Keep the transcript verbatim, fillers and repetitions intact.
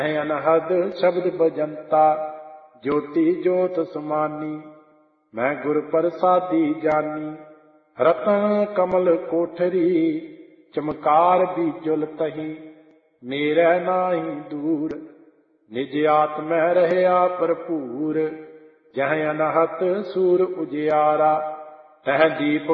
ਅਨਹਦ ਸ਼ਬਦ ਬਜੰਤਾ ਜੋਤੀ ਜੋਤ ਸਮਾਨੀ। ਮੈਂ ਗੁਰ ਪ੍ਰਸਾਦੀ ਜਾਨੀ ਰਤਨ ਕਮਲ ਕੋਠਰੀ। ਚਮਕਾਰ ਬੀਜੁਲ ਤਹੀ ਮੇਰੈ ਨਾਹੀ ਦੂਰ। ਨਿਜ ਆਤਮੈ ਰਹਿਆ ਭਰਪੂਰ ਜਹ ਅਨਹਤ ਸੂਰ ਉਜਿਆਰਾ। ਤਹ ਦੀਪ